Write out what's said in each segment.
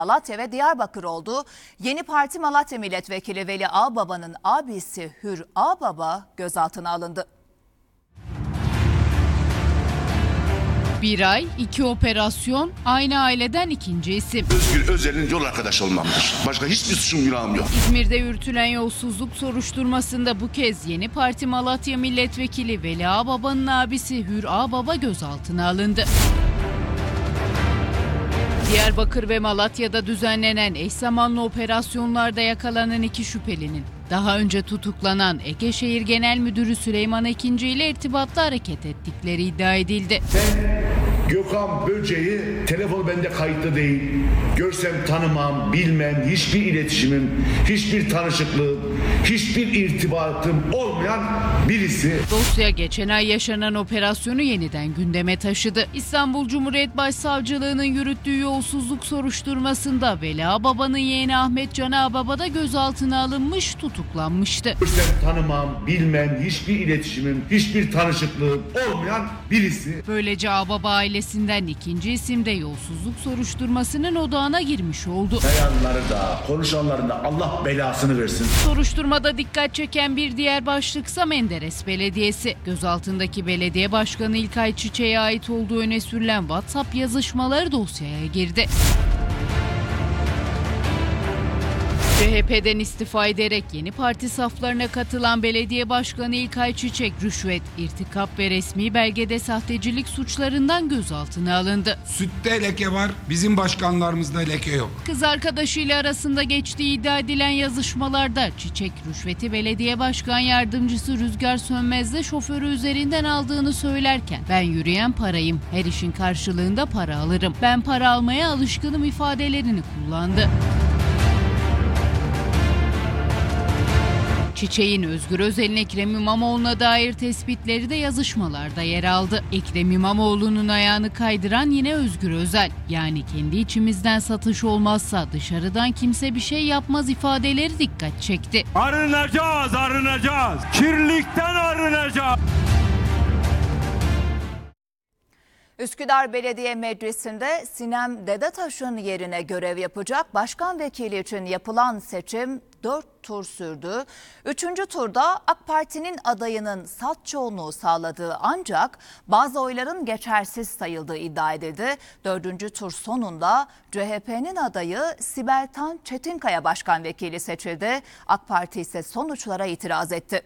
Malatya ve Diyarbakır oldu. Yeni Parti Malatya Milletvekili Veli Ağbaba'nın abisi Hür Ağbaba gözaltına alındı. Bir ay, 2 operasyon, aynı aileden ikinci isim. Özgür Özel'in yol arkadaşı olmamdır. Başka hiçbir suçum günahım yok. İzmir'de yürütülen yolsuzluk soruşturmasında bu kez Yeni Parti Malatya Milletvekili Veli Ağbaba'nın abisi Hür Ağbaba gözaltına alındı. Diyarbakır ve Malatya'da düzenlenen eş zamanlı operasyonlarda yakalanan 2 şüphelinin daha önce tutuklanan Ege Şehir Genel Müdürü Süleyman Ekinci ile irtibatlı hareket ettikleri iddia edildi. Gökhan Böceği telefonu bende kayıtlı değil. Görsem tanımam, bilmem, hiçbir iletişimim, hiçbir tanışıklığım, hiçbir irtibatım olmayan birisi. Dosya geçen ay yaşanan operasyonu yeniden gündeme taşıdı. İstanbul Cumhuriyet Başsavcılığı'nın yürüttüğü yolsuzluk soruşturmasında Veli Ağbaba'nın yeğeni Ahmet Can Ağbaba da gözaltına alınmış, tutuklanmıştı. Görsem tanımam, bilmem, hiçbir iletişimim, hiçbir tanışıklığım olmayan birisi. Böylece Ağbaba ailesinden ikinci isim de yolsuzluk soruşturmasının odağına girmiş oldu. Beyanları da, konuşanların da Allah belasını versin. Soruşturmada dikkat çeken bir diğer başlıksa Menderes Belediyesi. Gözaltındaki belediye başkanı İlkay Çiçek'e ait olduğu öne sürülen WhatsApp yazışmaları dosyaya girdi. CHP'den istifa ederek Yeni Parti saflarına katılan belediye başkanı İlkay Çiçek, rüşvet, irtikap ve resmi belgede sahtecilik suçlarından gözaltına alındı. Sütte leke var, bizim başkanlarımızda leke yok. Kız arkadaşıyla arasında geçtiği iddia edilen yazışmalarda Çiçek, rüşveti belediye başkan yardımcısı Rüzgar Sönmez'le şoförü üzerinden aldığını söylerken, "Ben yürüyen parayım, her işin karşılığında para alırım, ben para almaya alışkınım" ifadelerini kullandı. Çiçek'in Özgür Özel'in Ekrem İmamoğlu'na dair tespitleri de yazışmalarda yer aldı. Ekrem İmamoğlu'nun ayağını kaydıran yine Özgür Özel. Yani kendi içimizden satış olmazsa dışarıdan kimse bir şey yapmaz ifadeleri dikkat çekti. Arınacağız, arınacağız. Kirlilikten arınacağız. Üsküdar Belediye Meclisi'nde Sinem Dedetaş'ın yerine görev yapacak başkan vekili için yapılan seçim 4 tur sürdü. 3. turda AK Parti'nin adayının salt çoğunluğu sağladığı ancak bazı oyların geçersiz sayıldığı iddia edildi. 4. tur sonunda CHP'nin adayı Sibel Tan Çetinkaya başkan vekili seçildi. AK Parti ise sonuçlara itiraz etti.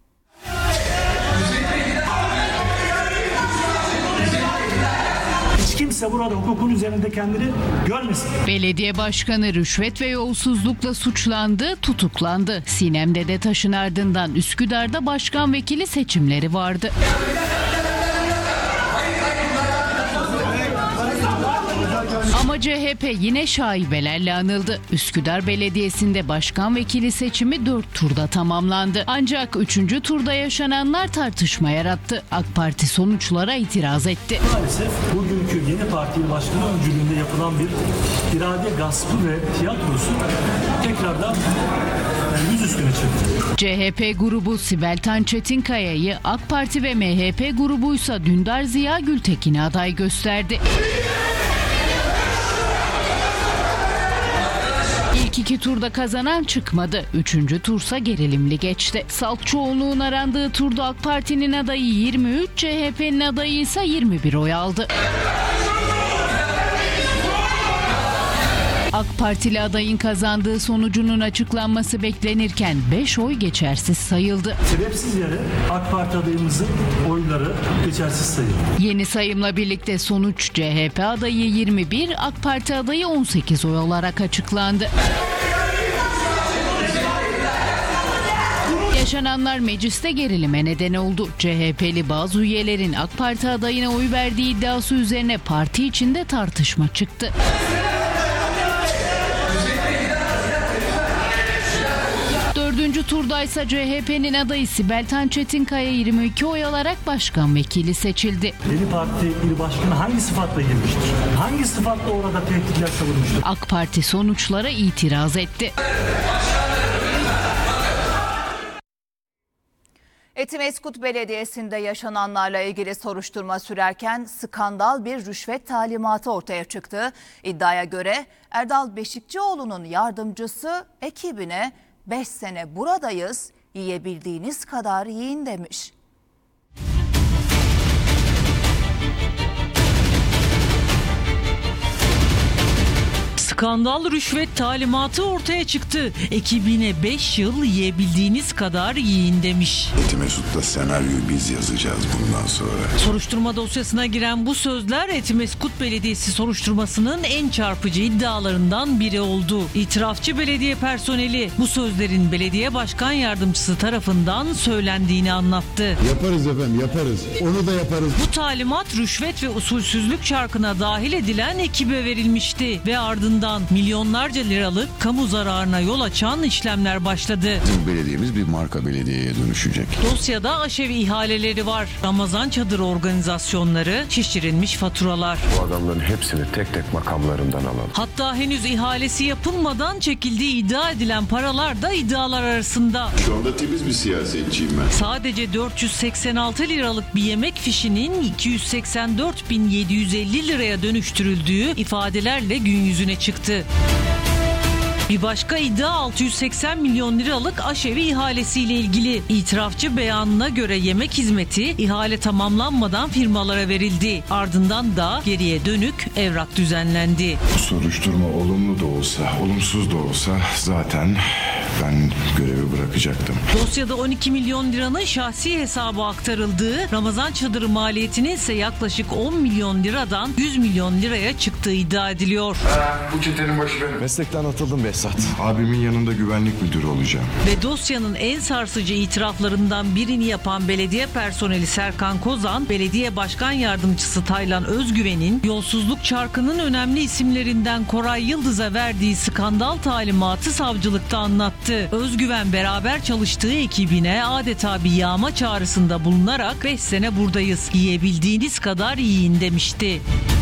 Kimse burada hukukun üzerinde kendini görmesin. Belediye başkanı rüşvet ve yolsuzlukla suçlandı, tutuklandı. Sinem Dedetaş'ın ardından Üsküdar'da başkan vekili seçimleri vardı. Ama CHP yine şaibelerle anıldı. Üsküdar Belediyesi'nde başkan vekili seçimi 4 turda tamamlandı. Ancak 3. turda yaşananlar tartışma yarattı. AK Parti sonuçlara itiraz etti. Maalesef bugünkü Yeni Parti başkanı öncülüğünde yapılan bir irade gaspı ve tiyatrosu tekrardan yüzüstüne çıktı. CHP grubu Sibel Tan Çetinkaya'yı, AK Parti ve MHP grubuysa Dündar Ziya Gültekin'i aday gösterdi. İlk 2 turda kazanan çıkmadı. 3. tursa gerilimli geçti. Salt çoğunluğun arandığı turda AK Parti'nin adayı 23, CHP'nin adayı ise 21 oy aldı. AK Partili adayın kazandığı sonucunun açıklanması beklenirken 5 oy geçersiz sayıldı. Sebepsiz yere AK Parti adayımızın oyları geçersiz sayıldı. Yeni sayımla birlikte sonuç CHP adayı 21, AK Parti adayı 18 oy olarak açıklandı. Yaşananlar mecliste gerilime neden oldu. CHP'li bazı üyelerin AK Parti adayına oy verdiği iddiası üzerine parti içinde tartışma çıktı. Dördüncü turdaysa CHP'nin adayı Sibel Tan Çetinkaya 22 oy alarak başkan vekili seçildi. Yeni Parti il başkanı hangi sıfatla girmiştir? Hangi sıfatla orada tehditler savurmuştur? AK Parti sonuçlara itiraz etti. Etimeskut Belediyesi'nde yaşananlarla ilgili soruşturma sürerken skandal bir rüşvet talimatı ortaya çıktı. İddiaya göre Erdal Beşikçioğlu'nun yardımcısı ekibine 5 sene buradayız, yiyebildiğiniz kadar yiyin demiş. Skandal rüşvet talimatı ortaya çıktı. Ekibine 5 yıl yiyebildiğiniz kadar yiyin demiş. Etimesgut'ta senaryoyu biz yazacağız bundan sonra. Soruşturma dosyasına giren bu sözler Etimesgut Belediyesi soruşturmasının en çarpıcı iddialarından biri oldu. İtirafçı belediye personeli bu sözlerin belediye başkan yardımcısı tarafından söylendiğini anlattı. Yaparız efendim, yaparız. Onu da yaparız. Bu talimat rüşvet ve usulsüzlük çarkına dahil edilen ekibe verilmişti ve ardından milyonlarca liralık kamu zararına yol açan işlemler başladı. Bizim belediyemiz bir marka belediyeye dönüşecek. Dosyada aşevi ihaleleri var. Ramazan çadır organizasyonları, şişirilmiş faturalar. Bu adamların hepsini tek tek makamlarından alalım. Hatta henüz ihalesi yapılmadan çekildiği iddia edilen paralar da iddialar arasında. Şu anda temiz bir siyasetçiyim ben. Sadece 486 liralık bir yemek fişinin 284.750 liraya dönüştürüldüğü ifadelerle gün yüzüne çıktı. Bir başka iddia 680 milyon liralık aşevi ihalesiyle ilgili. İtirafçı beyanına göre yemek hizmeti ihale tamamlanmadan firmalara verildi. Ardından da geriye dönük evrak düzenlendi. Bu soruşturma olumlu da olsa, olumsuz da olsa zaten ben görevi bırakacaktım. Dosyada 12 milyon liranın şahsi hesaba aktarıldığı, Ramazan çadırı maliyetinin ise yaklaşık 10 milyon liradan 100 milyon liraya çıktığı iddia ediliyor. Bu çetenin başı benim. Meslekten atıldım Behzat. Abimin yanında güvenlik müdürü olacağım. Ve dosyanın en sarsıcı itiraflarından birini yapan belediye personeli Serkan Kozan, belediye başkan yardımcısı Taylan Özgüven'in yolsuzluk çarkının önemli isimlerinden Koray Yıldız'a verdiği skandal talimatı savcılıkta anlattı. Özgüven beraber çalıştığı ekibine adeta bir yağma çağrısında bulunarak 5 sene buradayız, yiyebildiğiniz kadar yiyin demişti.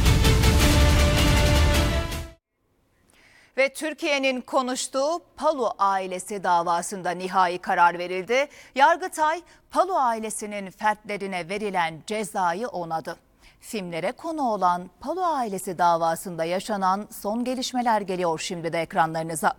Ve Türkiye'nin konuştuğu Palu ailesi davasında nihai karar verildi. Yargıtay, Palu ailesinin fertlerine verilen cezayı onadı. Filmlere konu olan Palu ailesi davasında yaşanan son gelişmeler geliyor şimdi de ekranlarınıza.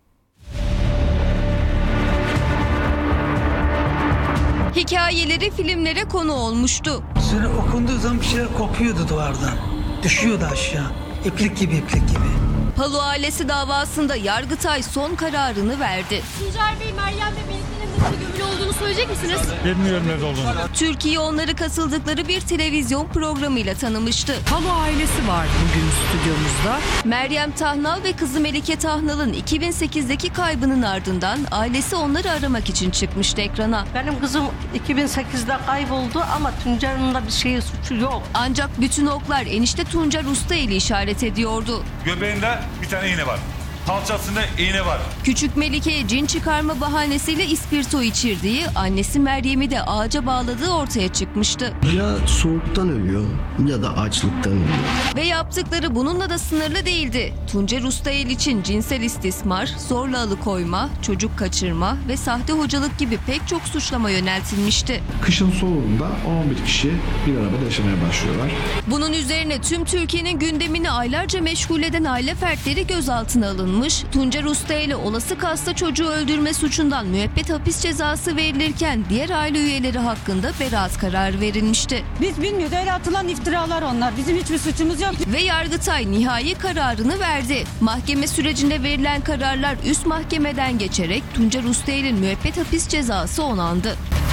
Hikayeleri filmlere konu olmuştu. Sonra okunduğu zaman bir şeyler kopuyordu duvardan. Düşüyordu aşağı. İplik gibi. Palu ailesi davasında Yargıtay son kararını verdi. Tuncer Bey, Meryem ve Melike'nin mezarı gömülü olduğunu söyleyecek misiniz? Bilmiyorum ne olduğunu. Türkiye onları katıldıkları bir televizyon programıyla tanımıştı. Palu ailesi var bugün stüdyomuzda. Meryem Tahnal ve kızı Melike Tahnal'ın 2008'deki kaybının ardından ailesi onları aramak için çıkmıştı ekrana. Benim kızım 2008'de kayboldu ama Tuncer'in de bir suçu yok. Ancak bütün oklar enişte Tuncer Ustaeli işaret ediyordu. Göbeğinde bir tane iğne var. Kalçasında iğne var. Küçük Melike'ye cin çıkarma bahanesiyle ispirto içirdiği, annesi Meryem'i de ağaca bağladığı ortaya çıkmıştı. Ya soğuktan ölüyor ya da açlıktan ölüyor. Ve yaptıkları bununla da sınırlı değildi. Tuncer Ustael için cinsel istismar, zorla alıkoyma, çocuk kaçırma ve sahte hocalık gibi pek çok suçlama yöneltilmişti. Kışın soğuğunda 11 kişi bir arabada yaşamaya başlıyorlar. Bunun üzerine tüm Türkiye'nin gündemini aylarca meşgul eden aile fertleri gözaltına alınmış. Tuncer Ustael'e olası kasta çocuğu öldürme suçundan müebbet hapis cezası verilirken diğer aile üyeleri hakkında beraat kararı verilmişti. Biz bilmiyoruz, öyle atılan iftiralar onlar. Bizim hiçbir suçumuz yok. Ve Yargıtay nihai kararını verdi. Mahkeme sürecinde verilen kararlar üst mahkemeden geçerek Tuncer Ustael'in müebbet hapis cezası onandı.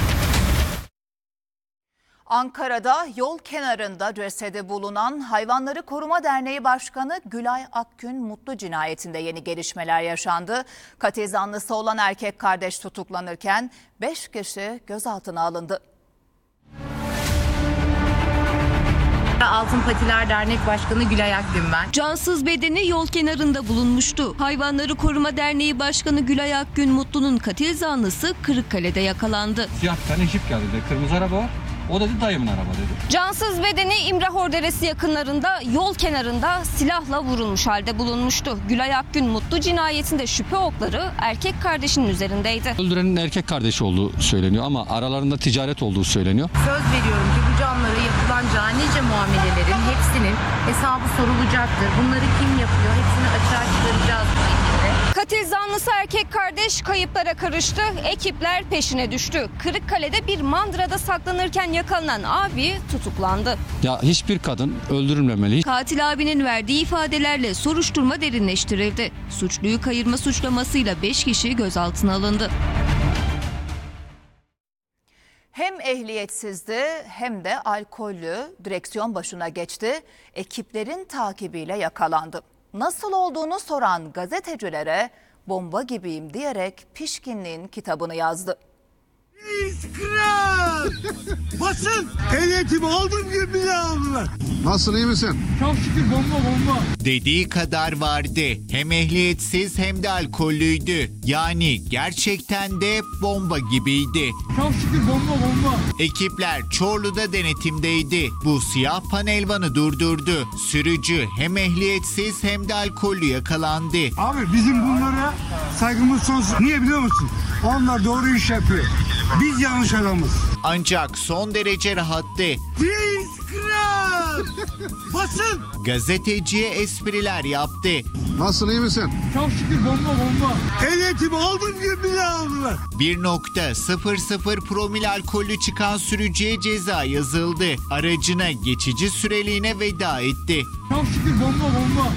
Ankara'da yol kenarında cesedi bulunan Hayvanları Koruma Derneği Başkanı Gülay Akgün Mutlu cinayetinde yeni gelişmeler yaşandı. Katil zanlısı olan erkek kardeş tutuklanırken 5 kişi gözaltına alındı. Altın Patiler Dernek Başkanı Gülay Akgün ben. Cansız bedeni yol kenarında bulunmuştu. Hayvanları Koruma Derneği Başkanı Gülay Akgün Mutlu'nun katil zanlısı Kırıkkale'de yakalandı. Siyah bir tane jip geldi. Kırmızı araba var. O dedi dayımın araba dedi. Cansız bedeni İmrahor Deresi yakınlarında yol kenarında silahla vurulmuş halde bulunmuştu. Gülay Akgün Mutlu cinayetinde şüphe okları erkek kardeşinin üzerindeydi. Öldürenin erkek kardeşi olduğu söyleniyor ama aralarında ticaret olduğu söyleniyor. Söz veriyorum ki bu canlılara yapılan canice muamelelerin hepsinin hesabı sorulacaktır. Bunları kim yapıyor? Hepsini açığa çıkaracağız bu şekilde. Katil zanlısı erkek kardeş kayıplara karıştı. Ekipler peşine düştü. Kırıkkale'de bir mandırada saklanırken yakalanan abi tutuklandı. Ya hiçbir kadın öldürülmemeli. Katil abinin verdiği ifadelerle soruşturma derinleştirildi. Suçluyu kayırma suçlamasıyla 5 kişi gözaltına alındı. Hem ehliyetsizdi hem de alkollü direksiyon başına geçti. Ekiplerin takibiyle yakalandı. Nasıl olduğunu soran gazetecilere bomba gibiyim diyerek pişkinliğin kitabını yazdı. Kral! Basın! Ehliyetimi aldım gibi bile aldılar. Nasılsın, iyi misin? Çok şükür bomba. Dediği kadar vardı. Hem ehliyetsiz hem de alkollüydü. Yani gerçekten de bomba gibiydi. Çok şükür bomba. Ekipler Çorlu'da denetimdeydi. Bu siyah panelvanı durdurdu. Sürücü hem ehliyetsiz hem de alkollü yakalandı. Abi bizim bunlara saygımız sonsuz. Niye biliyor musun? Onlar doğru iş yapıyor. Biz yanlış adamız. Ancak son derece rahattı. Biz kral! Basın! Gazeteciye espriler yaptı. Nasılsın, iyi misin? Çok şükür bomba. Ehliyetimi aldım gibi bile aldılar. 1.00 promil alkollü çıkan sürücüye ceza yazıldı. Aracına geçici süreliğine veda etti. Çok şükür bomba.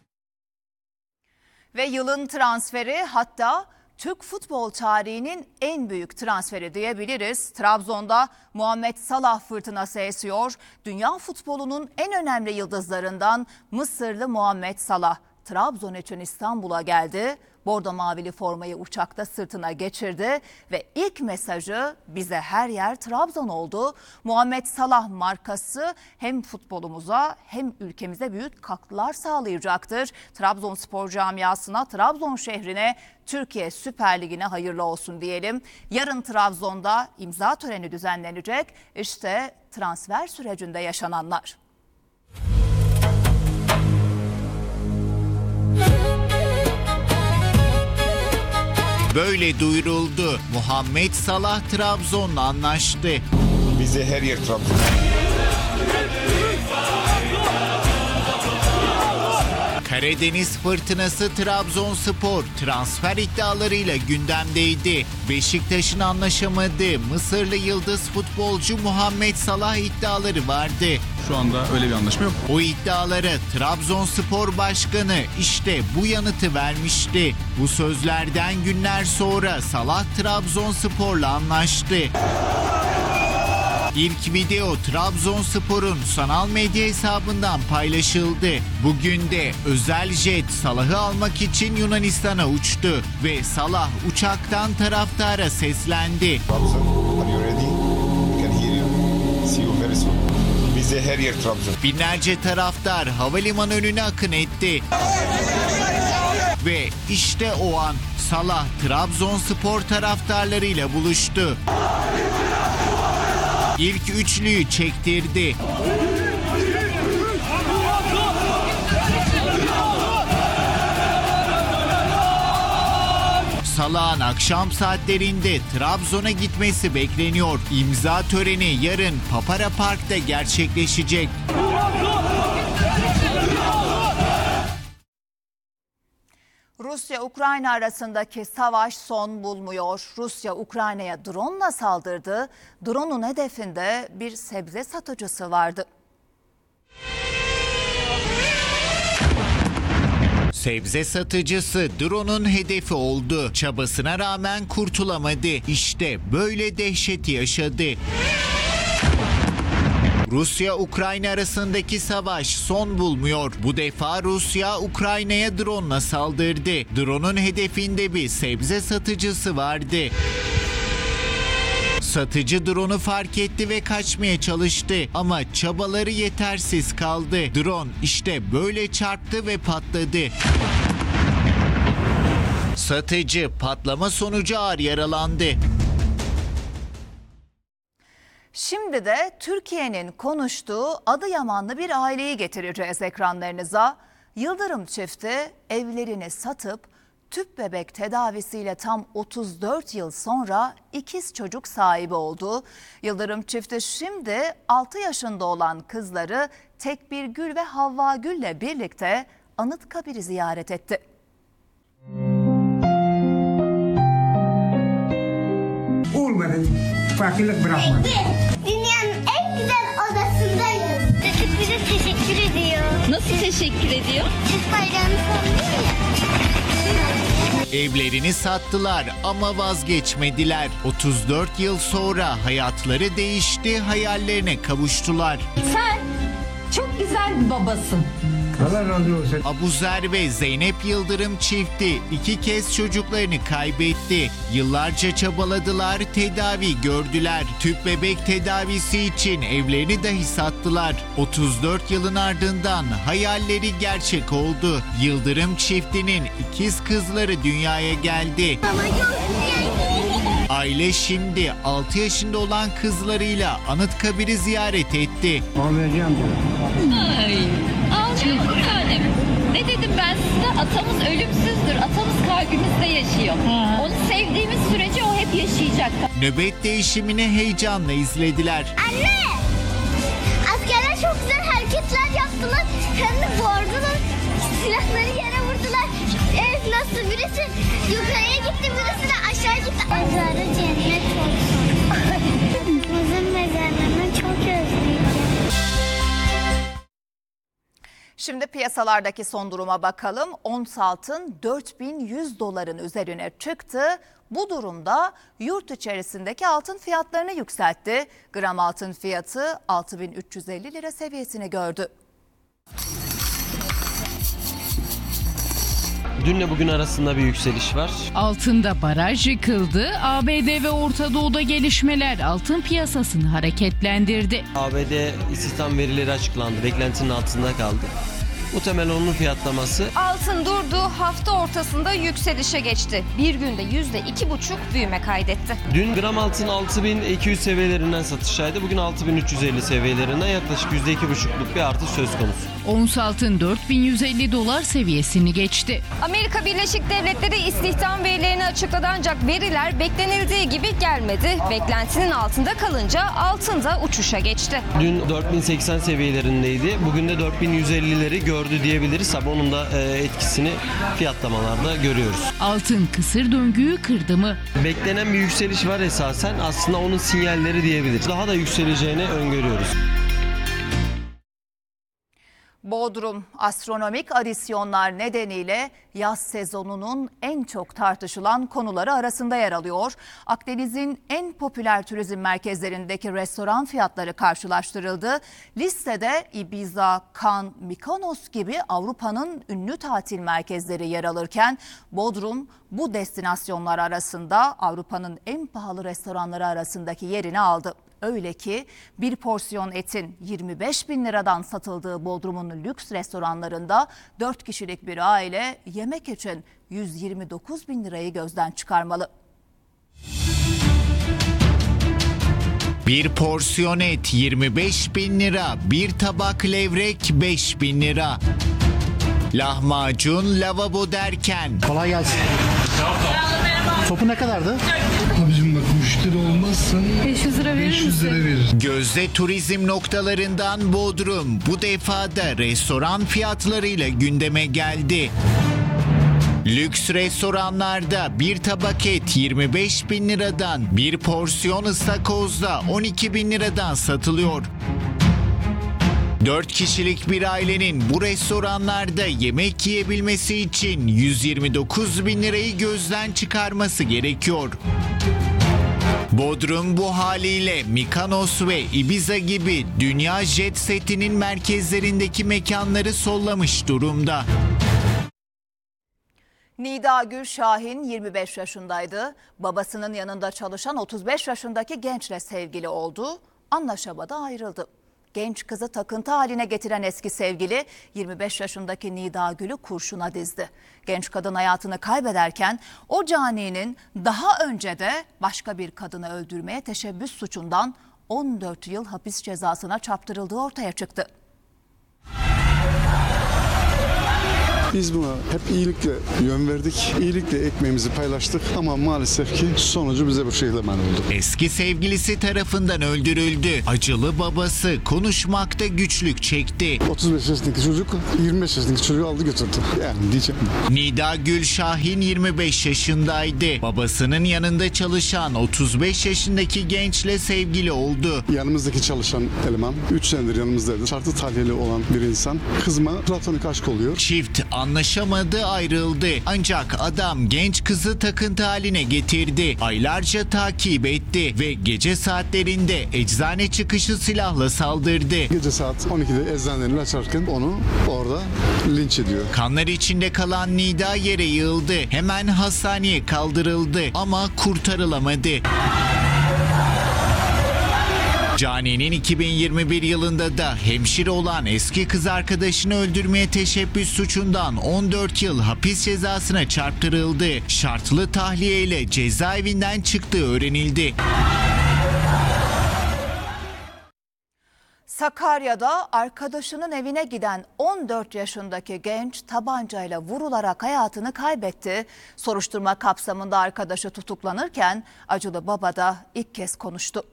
Ve yılın transferi, hatta Türk futbol tarihinin en büyük transferi diyebiliriz. Trabzon'da Muhammed Salah fırtınası esiyor. Dünya futbolunun en önemli yıldızlarından Mısırlı Muhammed Salah Trabzon için İstanbul'a geldi. Bordo mavili formayı uçakta sırtına geçirdi ve ilk mesajı "Bize her yer Trabzon" oldu. Muhammed Salah markası hem futbolumuza hem ülkemize büyük katkılar sağlayacaktır. Trabzonspor camiasına, Trabzon şehrine, Türkiye Süper Ligi'ne hayırlı olsun diyelim. Yarın Trabzon'da imza töreni düzenlenecek. İşte transfer sürecinde yaşananlar. Böyle duyuruldu. Muhammed Salah Trabzon'la anlaştı. Bize her yer Trabzon. Karadeniz fırtınası Trabzonspor transfer iddialarıyla gündemdeydi. Beşiktaş'ın anlaşamadığı Mısırlı yıldız futbolcu Muhammed Salah iddiaları vardı. Şu anda öyle bir anlaşma yok. O iddialara Trabzonspor Başkanı işte bu yanıtı vermişti. Bu sözlerden günler sonra Salah Trabzonspor'la anlaştı. İlk video Trabzonspor'un sanal medya hesabından paylaşıldı. Bugün de özel jet Salah'ı almak için Yunanistan'a uçtu ve Salah uçaktan taraftara seslendi. Bize her yer Trabzon. Binlerce taraftar havalimanı önüne akın etti. Ve işte o an Salah Trabzonspor taraftarlarıyla buluştu. İlk üçlüyü çektirdi. Salah'ın akşam saatlerinde Trabzon'a gitmesi bekleniyor. İmza töreni yarın Papara Park'ta gerçekleşecek. Rusya-Ukrayna arasındaki savaş son bulmuyor. Rusya Ukrayna'ya drone'la saldırdı. Drone'un hedefinde bir sebze satıcısı vardı. Sebze satıcısı drone'un hedefi oldu. Çabasına rağmen kurtulamadı. İşte böyle dehşet yaşadı. Rusya-Ukrayna arasındaki savaş son bulmuyor. Bu defa Rusya Ukrayna'ya drone'la saldırdı. Drone'un hedefinde bir sebze satıcısı vardı. Satıcı drone'u fark etti ve kaçmaya çalıştı ama çabaları yetersiz kaldı. Drone işte böyle çarptı ve patladı. Satıcı patlama sonucu ağır yaralandı. Şimdi de Türkiye'nin konuştuğu Adıyamanlı bir aileyi getireceğiz ekranlarınıza. Yıldırım çifti evlerini satıp tüp bebek tedavisiyle tam 34 yıl sonra ikiz çocuk sahibi oldu. Yıldırım çifti şimdi 6 yaşında olan kızları Tekbirgül ve Havvagül'le birlikte Anıtkabir'i ziyaret etti. Olmadı. Fakirlik bırakmadı. Dünyanın en güzel odasındayız. Çocuk bize teşekkür ediyor. Nasıl teşekkür ediyor? Türk bayrağını sallıyor ya. Evlerini sattılar ama vazgeçmediler. 34 yıl sonra hayatları değişti, hayallerine kavuştular. Sen çok güzel bir babasın. Allah razı olsun. Abuzer ve Zeynep Yıldırım çifti 2 kez çocuklarını kaybetti. Yıllarca çabaladılar, tedavi gördüler. Tüp bebek tedavisi için evlerini dahi sattılar. 34 yılın ardından hayalleri gerçek oldu. Yıldırım çiftinin ikiz kızları dünyaya geldi. Aile şimdi 6 yaşında olan kızlarıyla Anıtkabir'i ziyaret etti. Almayacağım. Ay, alacağım bir tanem. Ne dedim ben size? Atamız ölümsüzdür. Atamız kalbimizde yaşıyor. Onu sevdiğimiz sürece o hep yaşayacak. Nöbet değişimini heyecanla izlediler. Anne! Askerler çok güzel hareketler yaptılar. Hem de bağırdılar. Silahları yere vurdular. Evet, nasıl birisi yukarıya gitti, birisi de aşağı gitti. Mezarı cennet olsun. Kızın mezarlarını çok özleyeceğim. Şimdi piyasalardaki son duruma bakalım. Ons altın 4100 doların üzerine çıktı. Bu durumda yurt içerisindeki altın fiyatlarını yükseltti. Gram altın fiyatı 6350 lira seviyesini gördü. Dünle bugün arasında bir yükseliş var. Altında baraj yıkıldı. ABD ve Orta Doğu'da gelişmeler altın piyasasını hareketlendirdi. ABD istihdam verileri açıklandı. Beklentinin altında kaldı. Muhtemelen onun fiyatlaması. Altın durdu, hafta ortasında yükselişe geçti. Bir günde %2,5 büyüme kaydetti. Dün gram altın 6200 seviyelerinden satıştaydı. Bugün 6350 seviyelerinden yaklaşık %2,5'luk bir artış söz konusu. Ons altın 4150 dolar seviyesini geçti. Amerika Birleşik Devletleri istihdam verilerini açıkladı ancak veriler beklenildiği gibi gelmedi. Beklentinin altında kalınca altın da uçuşa geçti. Dün 4080 seviyelerindeydi. Bugün de 4150'leri gördü diyebiliriz. Ama onun da etkisini fiyatlamalarda görüyoruz. Altın kısır döngüyü kırdı mı? Beklenen bir yükseliş var esasen. Aslında onun sinyalleri diyebiliriz. Daha da yükseleceğini öngörüyoruz. Bodrum astronomik adisyonlar nedeniyle yaz sezonunun en çok tartışılan konuları arasında yer alıyor. Akdeniz'in en popüler turizm merkezlerindeki restoran fiyatları karşılaştırıldı. Listede Ibiza, Cannes, Mykonos gibi Avrupa'nın ünlü tatil merkezleri yer alırken Bodrum bu destinasyonlar arasında Avrupa'nın en pahalı restoranları arasındaki yerini aldı. Öyle ki bir porsiyon etin 25 bin liradan satıldığı Bodrum'un lüks restoranlarında 4 kişilik bir aile yemek için 129 bin lirayı gözden çıkarmalı. Bir porsiyon et 25 bin lira, bir tabak levrek 5 bin lira. Lahmacun lavabo derken. Kolay gelsin. Topu ne kadardı? Abicim bak müşteri olmazsan 500 lira verir 500 lira verir. Gözde turizm noktalarından Bodrum bu defa da restoran fiyatlarıyla gündeme geldi. Lüks restoranlarda bir tabak et 25 bin liradan, bir porsiyon ıstakozda 12 bin liradan satılıyor. 4 kişilik bir ailenin bu restoranlarda yemek yiyebilmesi için 129 bin lirayı gözden çıkarması gerekiyor. Bodrum bu haliyle Mykonos ve Ibiza gibi dünya jet setinin merkezlerindeki mekanları sollamış durumda. Nida Gülşahin 25 yaşındaydı. Babasının yanında çalışan 35 yaşındaki gençle sevgili oldu. Anlaşamadı, ayrıldı. Genç kızı takıntı haline getiren eski sevgili 25 yaşındaki Nida Gül'ü kurşuna dizdi. Genç kadın hayatını kaybederken o caninin daha önce de başka bir kadını öldürmeye teşebbüs suçundan 14 yıl hapis cezasına çarptırıldığı ortaya çıktı. Biz buna hep iyilikle yön verdik. İyilikle ekmeğimizi paylaştık ama maalesef ki sonucu bize bu şekilde mal oldu. Eski sevgilisi tarafından öldürüldü. Acılı babası konuşmakta güçlük çekti. 35 yaşındaki çocuk 25 yaşındaki çocuğu aldı götürdü. Yani diyeceğim. Nida Gülşahin 25 yaşındaydı. Babasının yanında çalışan 35 yaşındaki gençle sevgili oldu. Yanımızdaki çalışan eleman 3 senedir yanımızdaydı. Şartlı tahliyeli olan bir insan kızma platonik aşk oluyor. Çift anlaşamadı, ayrıldı. Ancak adam genç kızı takıntı haline getirdi. Aylarca takip etti ve gece saatlerinde eczane çıkışı silahla saldırdı. Gece saat 12'de eczanelerini açarken onu orada linç ediyor. Kanlar içinde kalan Nida yere yığıldı. Hemen hastaneye kaldırıldı ama kurtarılamadı. Cani'nin 2021 yılında da hemşire olan eski kız arkadaşını öldürmeye teşebbüs suçundan 14 yıl hapis cezasına çarptırıldı. Şartlı tahliyeyle cezaevinden çıktığı öğrenildi. Sakarya'da arkadaşının evine giden 14 yaşındaki genç tabancayla vurularak hayatını kaybetti. Soruşturma kapsamında arkadaşı tutuklanırken acılı baba da ilk kez konuştu.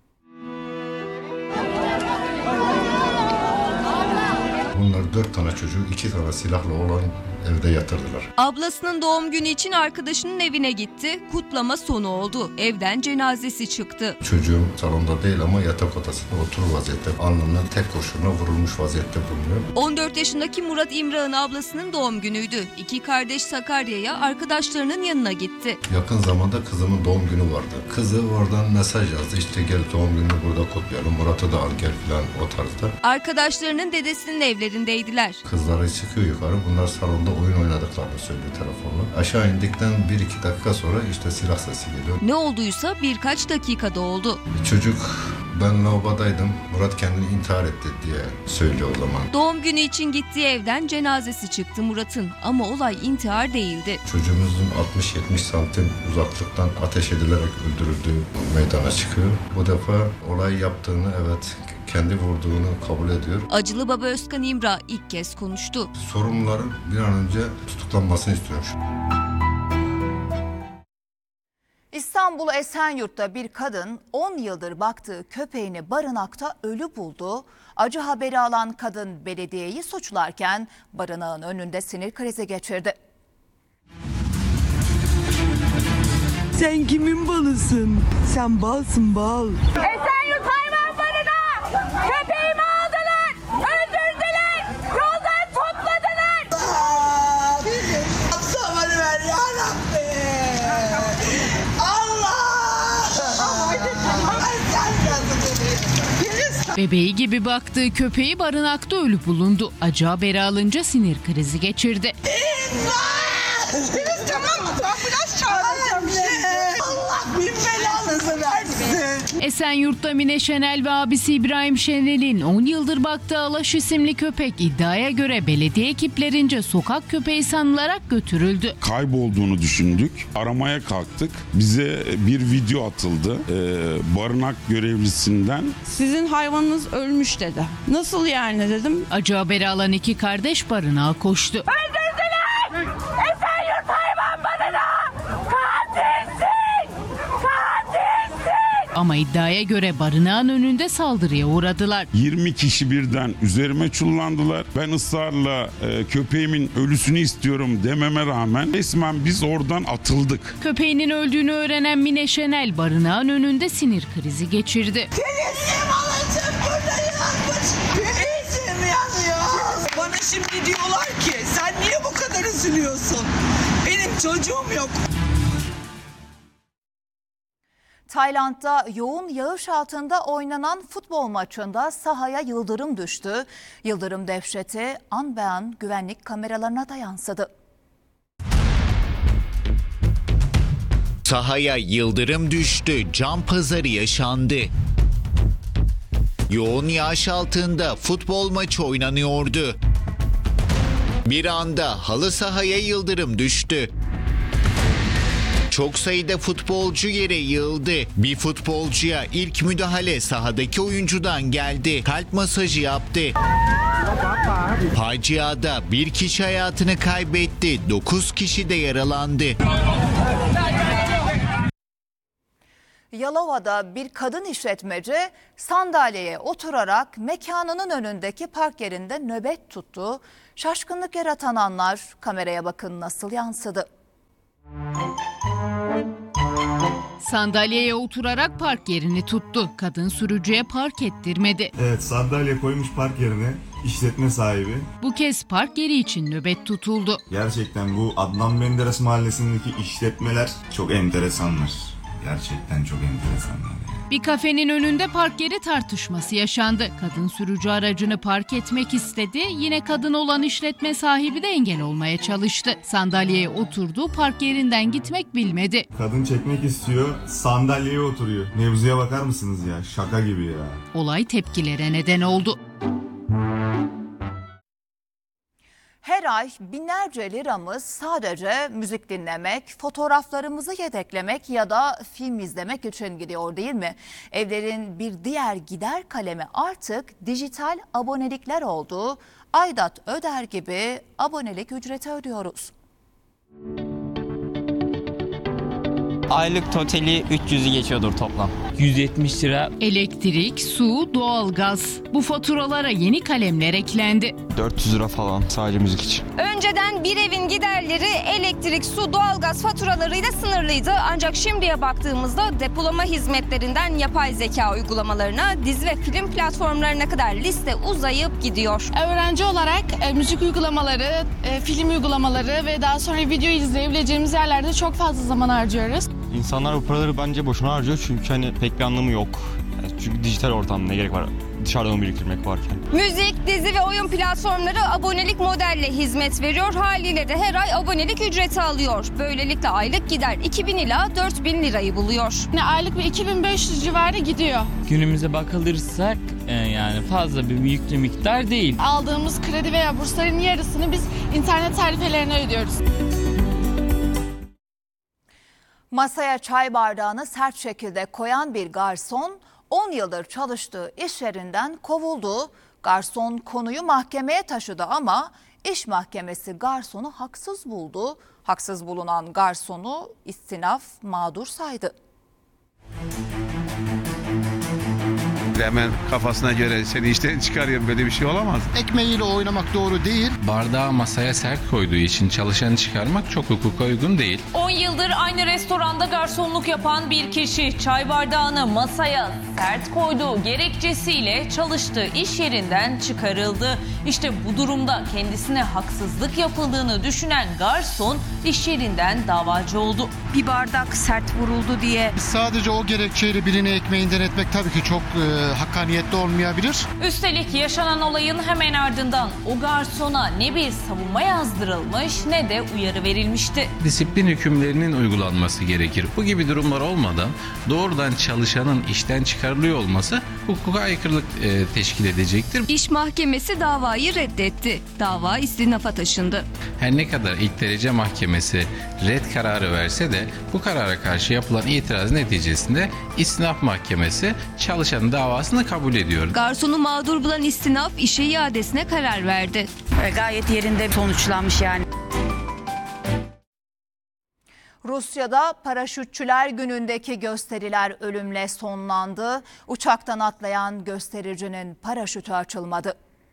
Bunlar 4 tane çocuğu 2 tane silahlı olan evde yatırdılar. Ablasının doğum günü için arkadaşının evine gitti. Kutlama sonu oldu. Evden cenazesi çıktı. Çocuğum salonda değil ama yatak odasında oturur vaziyette. Alnının tek kurşununa vurulmuş vaziyette bulunuyor. 14 yaşındaki Murat İmrah'ın ablasının doğum günüydü. İki kardeş Sakarya'ya arkadaşlarının yanına gitti. Yakın zamanda kızımın doğum günü vardı. Kızı oradan mesaj yazdı. İşte gel doğum gününü burada kutlayalım. Murat'ı da al gel falan o tarzda. Arkadaşlarının dedesinin evlerindeydiler. Kızları çıkıyor yukarı. Bunlar salonda oyun oynadıklarını söylüyor telefonla. Aşağı indikten 1-2 dakika sonra işte silah sesi geliyor. Ne olduysa birkaç dakikada oldu. Çocuk ben lavabodaydım. Murat kendini intihar etti diye söylüyor o zaman. Doğum günü için gittiği evden cenazesi çıktı Murat'ın ama olay intihar değildi. Çocuğumuzun 60-70 santim uzaklıktan ateş edilerek öldürüldüğü meydana çıkıyor. Bu defa olay yaptığını evet kendi vurduğunu kabul ediyor. Acılı baba Özkan İmrah ilk kez konuştu. Sorumluların bir an önce tutuklanmasını istiyorum. İstanbul Esenyurt'ta bir kadın 10 yıldır baktığı köpeğini barınakta ölü buldu. Acı haberi alan kadın belediyeyi suçlarken barınağın önünde sinir krizi geçirdi. Sen kimin balısın? Sen balsın bal. Esenyurt hayvan barınağı! Köpeğimi aldılar! Öldürdüler! Yoldan topladılar! Sabır ver yarabbim! Bebeği gibi baktığı köpeği barınakta ölü bulundu. Acı haberi alınca sinir krizi geçirdi. Tamam mı? Ambulans çağıracağım. Allah bin belanızı versin. Esenyurt'ta Mine Şenel ve abisi İbrahim Şenel'in 10 yıldır baktığı Alaş isimli köpek iddiaya göre belediye ekiplerince sokak köpeği sanılarak götürüldü. Kaybolduğunu düşündük. Aramaya kalktık. Bize bir video atıldı. Barınak görevlisinden. Sizin hayvanınız ölmüş dedi. Nasıl yani dedim. Acı haberi alan iki kardeş barınağa koştu. Öldürdüler! Esenyurt hayvan barınağı! Katilsin! Katilsin! Ama iddiaya göre barınağın önünde saldırıya uğradılar. 20 kişi birden üzerime çullandılar. Ben ısrarla köpeğimin ölüsünü istiyorum dememe rağmen resmen biz oradan atıldık. Köpeğinin öldüğünü öğrenen Mine Şenel barınağın önünde sinir krizi geçirdi. Senin alacak burada yanmış. Benim yanıyor. Bana şimdi diyorlar ki sen niye bu kadar üzülüyorsun? Benim çocuğum yok. Tayland'da yoğun yağış altında oynanan futbol maçında sahaya yıldırım düştü. Yıldırım dehşeti an be an güvenlik kameralarına da yansıdı. Sahaya yıldırım düştü, can pazarı yaşandı. Yoğun yağış altında futbol maçı oynanıyordu. Bir anda halı sahaya yıldırım düştü. çok sayıda futbolcu yere yığıldı. Bir futbolcuya ilk müdahale sahadaki oyuncudan geldi. Kalp masajı yaptı. Faciada bir kişi hayatını kaybetti. 9 kişi de yaralandı. Yalova'da bir kadın işletmeci sandalyeye oturarak mekanının önündeki park yerinde nöbet tuttu. Şaşkınlık yaratan anlar kameraya bakın nasıl yansıdı. Sandalyeye oturarak park yerini tuttu. Kadın sürücüye park ettirmedi. Evet, sandalye koymuş park yerine işletme sahibi. Bu kez park yeri için nöbet tutuldu. Gerçekten bu Adnan Menderes mahallesindeki işletmeler çok enteresanlar. Gerçekten çok enteresanlar. Bir kafenin önünde park yeri tartışması yaşandı. Kadın sürücü aracını park etmek istedi. Yine kadın olan işletme sahibi de engel olmaya çalıştı. Sandalyeye oturdu, park yerinden gitmek bilmedi. Kadın çekmek istiyor, sandalyeye oturuyor. Mevzuya bakar mısınız ya? Şaka gibi ya. Olay tepkilere neden oldu. Her ay binlerce liramız sadece müzik dinlemek, fotoğraflarımızı yedeklemek ya da film izlemek için gidiyor değil mi? Evlerin bir diğer gider kalemi artık dijital abonelikler oldu. Aidat öder gibi abonelik ücreti ödüyoruz. Aylık totali 300'ü geçiyordur toplam. 170 lira. Elektrik, su, doğalgaz. Bu faturalara yeni kalemler eklendi. 400 lira falan sadece müzik için. Önceden bir evin giderleri elektrik, su, doğalgaz faturalarıyla sınırlıydı. Ancak şimdiye baktığımızda depolama hizmetlerinden yapay zeka uygulamalarına, dizi ve film platformlarına kadar liste uzayıp gidiyor. Öğrenci olarak müzik uygulamaları, film uygulamaları ve daha sonra video izleyebileceğimiz yerlerde çok fazla zaman harcıyoruz. İnsanlar bu paraları bence boşuna harcıyor çünkü hani pek bir anlamı yok. Çünkü dijital ortamda ne gerek var dışarıda onu biriktirmek varken. Müzik, dizi ve oyun platformları abonelik modelle hizmet veriyor. Haliyle de her ay abonelik ücreti alıyor. Böylelikle aylık gider 2000 ila 4000 lirayı buluyor. Aylık bir 2500 civarı gidiyor. Günümüze bakılırsak yani fazla bir yüklü miktar değil. Aldığımız kredi veya bursların yarısını biz internet tarifelerine ödüyoruz. Masaya çay bardağını sert şekilde koyan bir garson 10 yıldır çalıştığı iş yerinden kovuldu. Garson konuyu mahkemeye taşıdı ama iş mahkemesi garsonu haksız buldu. Haksız bulunan garsonu istinaf mağdur saydı. Hemen kafasına göre seni işten çıkarıyorum, böyle bir şey olamaz. Ekmeğiyle oynamak doğru değil. Bardağı masaya sert koyduğu için çalışanı çıkarmak çok hukuka uygun değil. 10 yıldır aynı restoranda garsonluk yapan bir kişi çay bardağını masaya sert koyduğu gerekçesiyle çalıştığı iş yerinden çıkarıldı. İşte bu durumda kendisine haksızlık yapıldığını düşünen garson iş yerinden davacı oldu. Bir bardak sert vuruldu diye. Sadece o gerekçeyle birini ekmeğinden etmek tabii ki çok hakkaniyetli olmayabilir. Üstelik yaşanan olayın hemen ardından o garsona ne bir savunma yazdırılmış ne de uyarı verilmişti. Disiplin hükümlerinin uygulanması gerekir. Bu gibi durumlar olmadan doğrudan çalışanın işten çıkarılıyor olması hukuka aykırılık teşkil edecektir. İş mahkemesi davayı reddetti. Dava istinafa taşındı. Her ne kadar ilk derece mahkemesi red kararı verse de bu karara karşı yapılan itiraz neticesinde istinaf mahkemesi çalışanın davasını kabul ediyor. Garsonu mağdur bulan istinaf işe iadesine karar verdi. Gayet yerinde sonuçlanmış yani. Rusya'da paraşütçüler günündeki gösteriler ölümle sonlandı. Uçaktan atlayan göstericinin paraşütü açılmadı.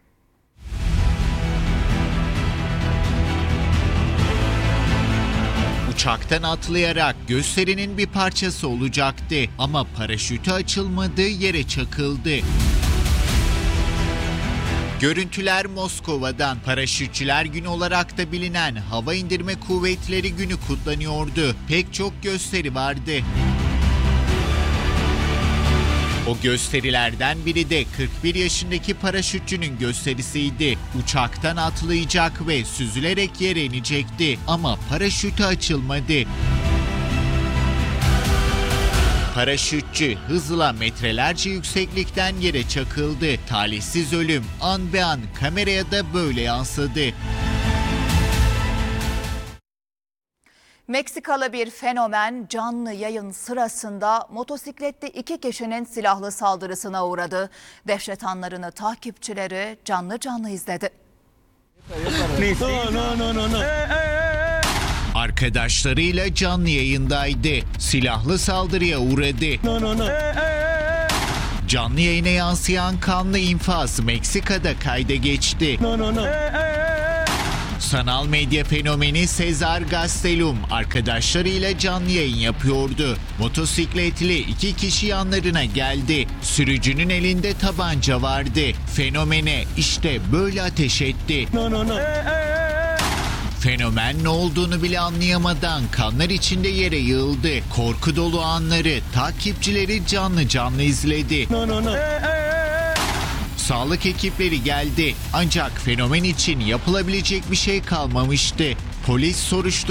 Uçaktan atlayarak gösterinin bir parçası olacaktı ama paraşütü açılmadı, yere çakıldı. Görüntüler Moskova'dan. Paraşütçüler Günü olarak da bilinen Hava İndirme Kuvvetleri Günü kutlanıyordu. Pek çok gösteri vardı. O gösterilerden biri de 41 yaşındaki paraşütçünün gösterisiydi. Uçaktan atlayacak ve süzülerek yere inecekti ama paraşütü açılmadı. Paraşütçü hızla metrelerce yükseklikten yere çakıldı. Talihsiz ölüm an be an kameraya da böyle yansıdı. Meksikalı bir fenomen canlı yayın sırasında motosikletli 2 kişinin silahlı saldırısına uğradı. Dehşet anlarını takipçileri canlı canlı izledi. Arkadaşlarıyla canlı yayındaydı. Silahlı saldırıya uğradı. Canlı yayına yansıyan kanlı infaz Meksika'da kayda geçti. Sanal medya fenomeni Cesar Gastelum arkadaşlarıyla canlı yayın yapıyordu. Motosikletli 2 kişi yanlarına geldi. Sürücünün elinde tabanca vardı. Fenomene işte böyle ateş etti. Fenomen ne olduğunu bile anlayamadan kanlar içinde yere yığıldı. Korku dolu anları takipçileri canlı canlı izledi. Sağlık ekipleri geldi ancak fenomen için yapılabilecek bir şey kalmamıştı. Polis soruşturma